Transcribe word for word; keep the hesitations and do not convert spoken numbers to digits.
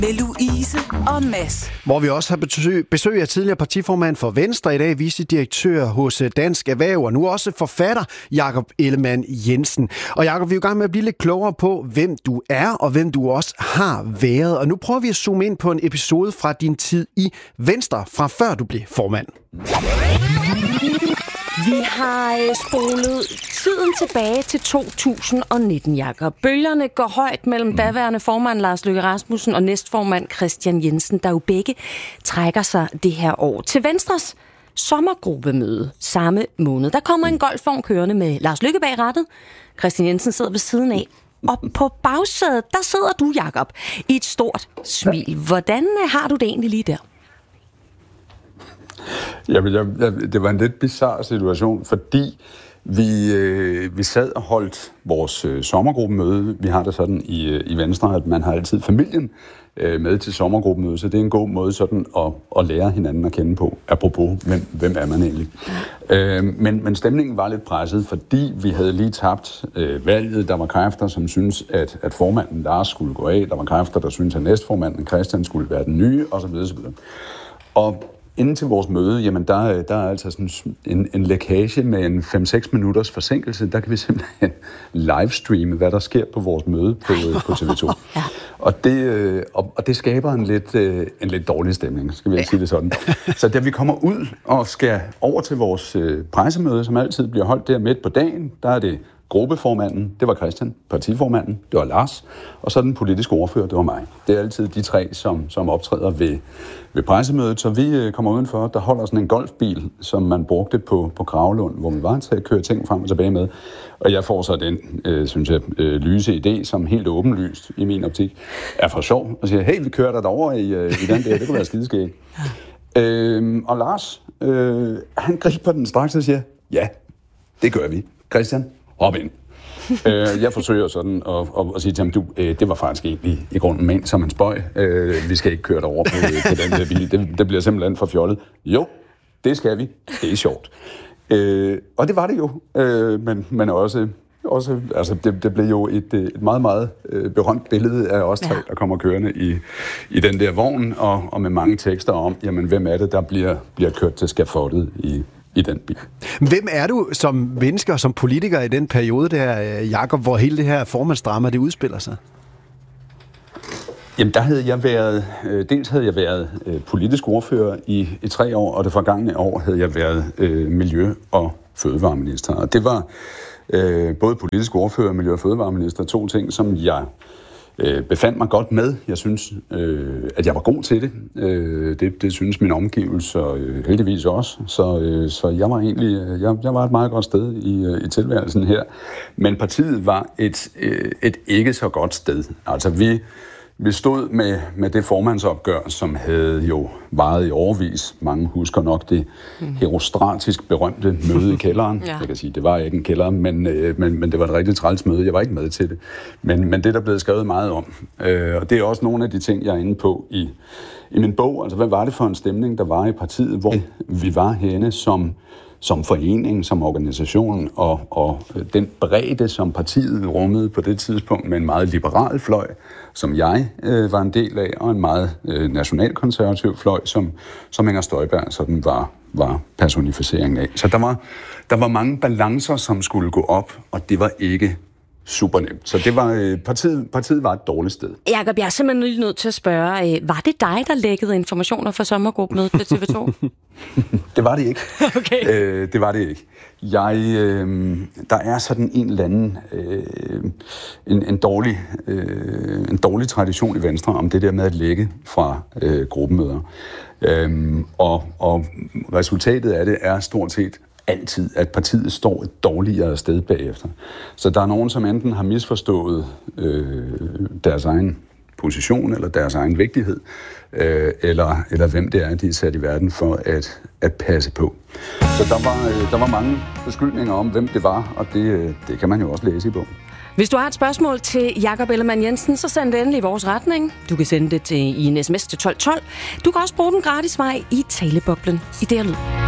Med Louise og Mads. Hvor vi også har besøg, besøg af tidligere partiformand for Venstre, i dag vicedirektør hos Dansk Erhverv, og nu også forfatter Jakob Ellemann-Jensen. Og Jakob, vi er jo i gang med at blive lidt klogere på, hvem du er, og hvem du også har været. Og nu prøver vi at zoome ind på en episode fra din tid i Venstre, fra før du blev formand. Vi har spolet tiden tilbage til to tusind og nitten, Jakob. Bølgerne går højt mellem daværende formand Lars Løkke Rasmussen og næstformand Kristian Jensen, der jo begge trækker sig det her år. Til Venstres sommergruppemøde samme måned, der kommer en golfvogn kørende med Lars Løkke bag rattet. Kristian Jensen sidder ved siden af. Og på bagsædet, der sidder du, Jakob, i et stort smil. Hvordan har du det egentlig lige der? Jamen, jeg, jeg, det var en lidt bizarre situation, fordi vi, øh, vi sad og holdt vores øh, sommergruppemøde. Vi har det sådan i, øh, i Venstre, at man har altid familien øh, med til sommergruppemøde, så det er en god måde sådan at, at lære hinanden at kende på, apropos, hvem, hvem er man egentlig. Øh, men, men stemningen var lidt presset, fordi vi havde lige tabt øh, valget. Der var kræfter, som syntes, at, at formanden Lars skulle gå af. Der var kræfter, der syntes, at næstformanden Christian skulle være den nye, osv. osv. Og inden til vores møde, jamen der, der er altså sådan en, en lækage med en fem seks minutters forsinkelse. Der kan vi simpelthen livestreame, hvad der sker på vores møde på, på T V to. Ja. Og, det, og, og det skaber en lidt, en lidt dårlig stemning, skal vi ikke ja. sige det sådan. Så da vi kommer ud og skal over til vores pressemøde, som altid bliver holdt der midt på dagen, der er det gruppeformanden, det var Christian, partiformanden, det var Lars, og så den politiske ordfører, det var mig. Det er altid de tre, som, som optræder ved, ved pressemødet, så vi kommer udenfor, der holder sådan en golfbil, som man brugte på, på Gravlund, hvor vi var til at køre ting frem og tilbage med, og jeg får så den, øh, synes jeg, øh, lyse idé, som helt åbenlyst i min optik er for sjov, og siger, hey, vi kører der derovre i, øh, i den der, det kunne være skideskægt. øh, og Lars, øh, han griber den straks og siger, ja, det gør vi. Christian, hop ind. øh, jeg forsøger sådan at, at, at sige til ham, du, øh, det var faktisk egentlig i grunden ment som en spøj. Øh, vi skal ikke køre derover på, på den der bil. Det, det bliver simpelthen for fjollet. Jo, det skal vi. Det er sjovt. Øh, og det var det jo. Øh, men, men også, også altså det, det blev jo et, et meget, meget øh, berømt billede af os tre, der kommer kørende i, i den der vogn, og, og med mange tekster om, jamen, hvem er det, der bliver, bliver kørt til skafottet i i den bil. Hvem er du som menneske og som politiker i den periode der, Jakob, hvor hele det her formandsdrama, det udspiller sig? Jamen, der havde jeg været, øh, dels havde jeg været øh, politisk ordfører i, i tre år, og det forgangne år havde jeg været øh, miljø- og fødevareminister. Og det var øh, både politisk ordfører og miljø- og fødevareminister, to ting, som jeg øh, befandt mig godt med. Jeg synes, øh, at jeg var god til det. Øh, det, det synes mine omgivelser øh, heldigvis også. Så, øh, så jeg var egentlig jeg, jeg var et meget godt sted i, øh, i tilværelsen her. Men partiet var et, øh, et ikke så godt sted. Altså vi... Vi stod med, med det formandsopgør, som havde jo varet i årevis. Mange husker nok det herostratisk berømte møde i kælderen. Ja. Jeg kan sige, det var ikke en kælder, men, øh, men, men det var et rigtig træls møde. Jeg var ikke med til det. Men, men det er der blevet skrevet meget om. Øh, og det er også nogle af de ting, jeg er inde på i, i min bog. Altså, hvad var det for en stemning, der var i partiet, hvor vi var henne som... som forening, som organisation, og, og den bredde, som partiet rummede på det tidspunkt, med en meget liberal fløj, som jeg øh, var en del af, og en meget øh, nationalkonservativ fløj, som, som Inger Støjberg sådan var, var personificeringen af. Så der var, der var mange balancer, som skulle gå op, og det var ikke super nemt. Så det var, øh, partiet, partiet var et dårligt sted. Jakob, jeg er simpelthen lige nødt til at spørge, øh, var det dig, der lækkede informationer fra sommergruppemødet på T V to? Det var det ikke. Okay. Øh, det var det ikke. Jeg, øh, der er sådan en eller anden øh, en, en, dårlig, øh, en dårlig tradition i Venstre om det der med at lægge fra øh, gruppemøder. Øh, og, og resultatet af det er stort set altid, at partiet står et dårligere sted bagefter. Så der er nogen, som enten har misforstået øh, deres egen position eller deres egen vigtighed, øh, eller, eller hvem det er, de er sat i verden for at, at passe på. Så der var, øh, der var mange beskyldninger om, hvem det var, og det, det kan man jo også læse i bogen. Hvis du har et spørgsmål til Jakob Ellemann-Jensen, så send det endelig i vores retning. Du kan sende det til, i en sms til tolv tolv. Du kan også bruge den gratis vej i taleboblen i D R Lyd.